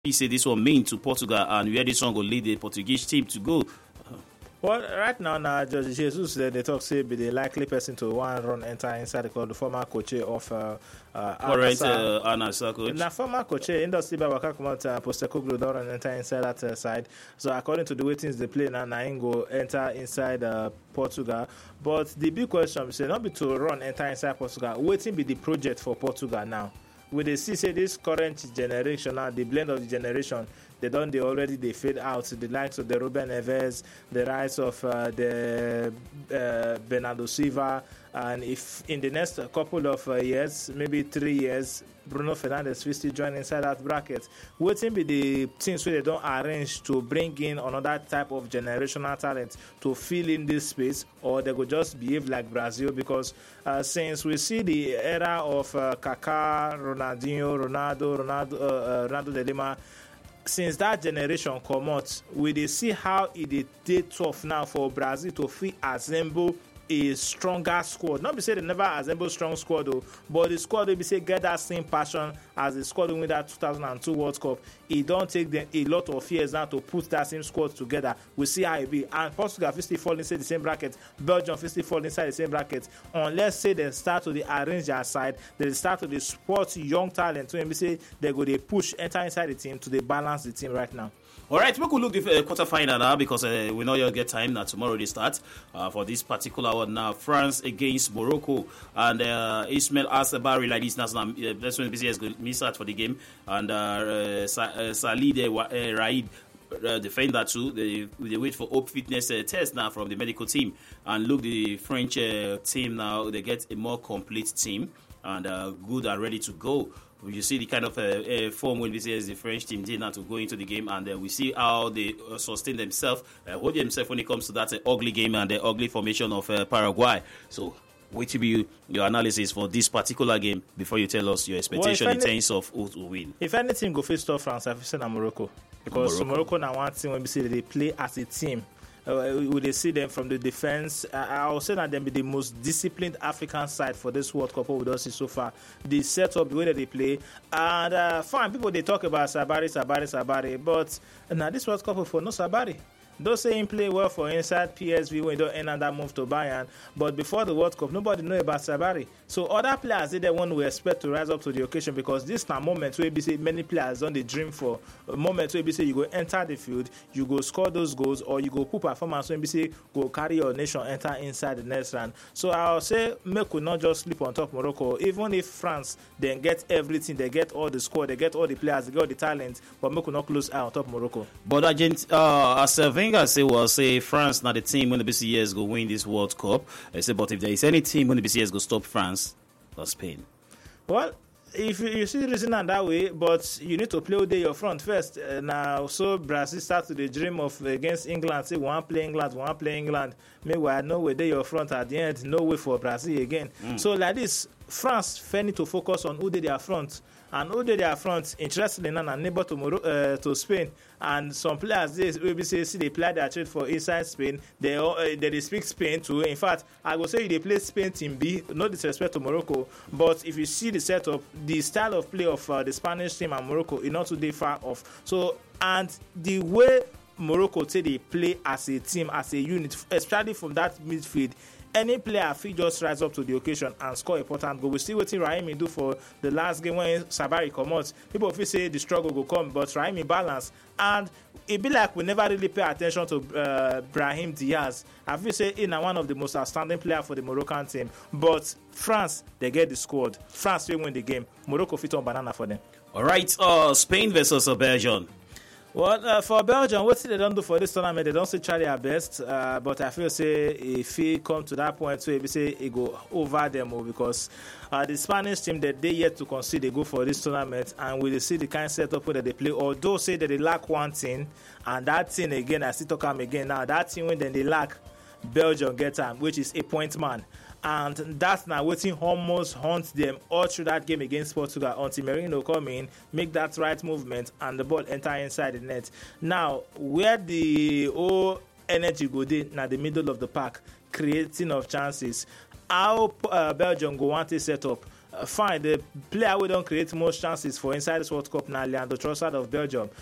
you say this one mean to Portugal and where this one will lead the Portuguese team to go? Well, right now, Jose Jesus, they talk say be the likely person to one run enter inside the club, the former coach of Current Al-Nassr coach. Now, former coach, industry by Waka come out, Postecoglou don't run enter inside that side. So according to the way things they play now, Naingo enter inside Portugal. But the big question is not be to run enter inside Portugal. Waiting be the project for Portugal now. We they see say this current generation now, the blend of the generation, they already fade out. The likes of the Ruben Neves, the rise of the Bernardo Silva, and if in the next couple of years, maybe 3 years, Bruno Fernandes will still join inside that bracket. Waiting be the things where they don't arrange to bring in another type of generational talent to fill in this space, or they could just behave like Brazil, because since we see the era of Kaká, Ronaldinho, Ronaldo de Lima, since that generation come out, we dey see how it dey tough now for Brazil to fit assemble a stronger squad. Not be say they never assemble strong squad though, but the squad will be say get that same passion as the squad win that 2002 World Cup. It don't take them a lot of years now to put that same squad together. We see how it be. And Portugal still fall inside the same bracket. Belgium still fall inside the same bracket. Unless say they start to arrange their side, they start to support young talent. So we say they go they push enter inside the team to they balance the team right now. All right, we could look at the quarterfinal now, because we know you'll get time now. Tomorrow they start for this particular one now. France against Morocco, and Ismail Asabari like this national. That's when BCS going to miss out for the game, and Salid Raid defender too. They wait for hope fitness test now from the medical team, and look, the French team now, they get a more complete team and good and ready to go. You see the kind of form when we say the French team did now to go into the game, and we see how they sustain themselves, hold themselves when it comes to that ugly game and the ugly formation of Paraguay. So, what to be your analysis for this particular game before you tell us your expectation in terms of who to win? If any team go face off France, I say Morocco, because Morocco now one team when we see they play as a team. We see them from the defense. I will say that they be the most disciplined African side for this World Cup we don't see so far. The setup, the way that they play, and fine people they talk about Sabari, but now this World Cup for no Sabari. Don't say him play well for inside PSV when he don't enter that move to Bayern. But before the World Cup, nobody know about Sabari. So other players, they the one we expect to rise up to the occasion, because this now moment where we say many players on the dream for a moment where we say you go enter the field, you go score those goals, or you go put performance when we say go carry your nation enter inside the next round. So I'll say make we not just sleep on top Morocco. Even if France then get everything, they get all the squad, they get all the players, they get all the talent, but make we not close eye on top Morocco. But as Wenger say France now the team when the BCS go win this World Cup. I say, but if there is any team when the BCS go stop France or Spain. Well, if you see the reason that way, but you need to play all day your front first. Now, so Brazil start to the dream of against England. Say one play England. Meanwhile, no way they your front at the end. No way for Brazil again. So like this, France fair need to focus on who they their front. And who they their front, interestingly, and neighbor to Spain. And some players they see they play their trade for inside Spain. They speak Spain too. In fact, I will say they play Spain team B. No disrespect to Morocco, but if you see the setup, the style of play of the Spanish team and Morocco is not too far off. So, and the way Morocco say they play as a team, as a unit, especially from that midfield. Any player fit just rise up to the occasion and score important goal. We see what Raimi do for the last game when Sabari come out. People feel say the struggle will come, but Raimi balance. And it be like we never really pay attention to Brahim Diaz. I feel say he's one of the most outstanding players for the Moroccan team. But France, they get the squad. France will win the game. Morocco fit on banana for them. All right, Spain versus Belgium. Well, for Belgium, what they don't do for this tournament, they don't say try their best. But I feel say if he come to that point, so he say it go over them, because the Spanish team that they yet to concede, they go for this tournament, and we see the kind of setup that they play. Although say that they lack one thing, and that thing again, I still talk them again now. That thing when then they lack, Belgium get time, which is a point man. And that's now waiting almost haunt them all through that game against Portugal until Merino come in, make that right movement, and the ball enter inside the net. Now, where the whole energy go in the middle of the park, creating of chances, how Belgium go want to set up. fine. The player we don't create most chances for inside this World Cup now, Leandro Trossard of Belgium.